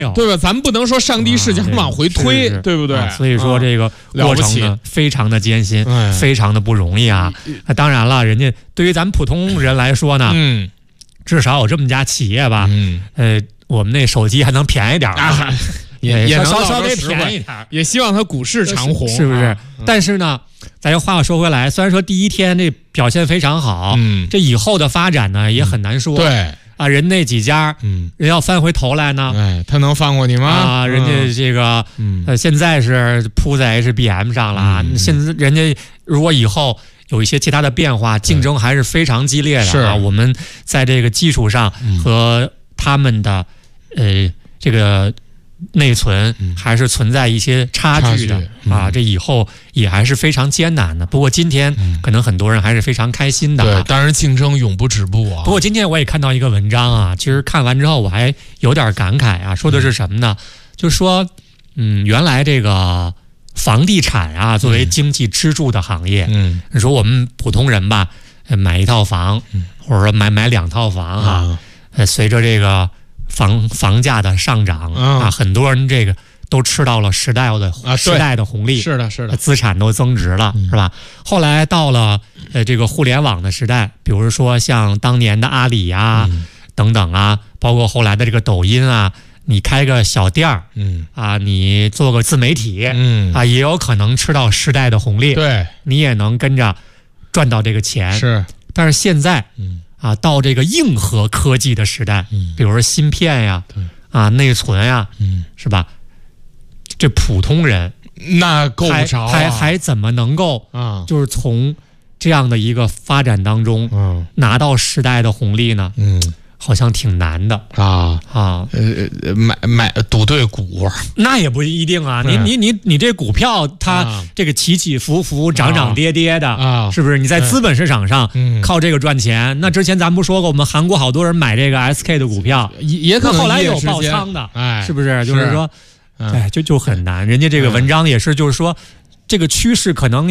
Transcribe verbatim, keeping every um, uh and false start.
对吧？咱们不能说上帝视角往回推， 啊、 对不对、啊？ 所以说这个过程呢，非常的艰辛， 哎、 非常的不容易啊。那当然了，人家对于咱们普通人来说呢， 嗯， 至少有这么家企业吧， 嗯， 呃，我们那手机还能便宜点啊，也也能稍稍微便宜点， 也希望它股市长红， 是不是？ 啊、 但是呢，咱又话又说回来，虽然说第一天这表现非常好， 嗯， 这以后的发展呢也很难说， 嗯、对。 啊，人那几家， 嗯， 人要翻回头来呢， 哎，他能放过你吗？ 啊，人家这个， 嗯， 呃，现在是扑在 H B M 上了，嗯、现在人家如果以后有一些其他的变化，竞争还是非常激烈的啊。 是我们在这个基础上和他们的，嗯、呃，这个内存还是存在一些差距的、嗯、啊，这以后也还是非常艰难的。不过今天可能很多人还是非常开心的、啊。 对，当然竞争永不止步啊。 不过今天我也看到一个文章啊，其实看完之后我还有点感慨啊，说的是什么呢？嗯、就是说，嗯，原来这个房地产啊，作为经济支柱的行业， 嗯， 你说我们普通人吧，买一套房，嗯、或者说买买两套房啊，呃、嗯，随着这个。房房价的上涨、嗯、啊，很多人这个都吃到了时代的、啊、时代的红利， 是的，是的， 资产都增值了，嗯、是吧？后来到了呃这个互联网的时代，比如说像当年的阿里啊、嗯、等等啊，包括后来的这个抖音啊，你开个小店儿，嗯啊，你做个自媒体，嗯啊，也有可能吃到时代的红利， 对， 你也能跟着赚到这个钱， 是。 但是现在，嗯。啊，到这个硬核科技的时代，嗯，比如说芯片呀，对啊，内存呀，嗯，是吧？这普通人那够不着、啊， 还还还怎么能够啊？就是从这样的一个发展当中，嗯，拿到时代的红利呢？嗯，好像挺难的啊啊！ 呃，买买赌对股， 那也不一定啊。你你你你这股票它这个起起伏伏、涨涨跌跌的啊，是不是？你在资本市场上靠这个赚钱。那之前咱不说过，我们韩国好多人买这个 S K 的股票， 也也可能后来有爆仓的， 哎， 是不是？就是说，哎，就就很难。人家这个文章也是，就是说，这个趋势可能。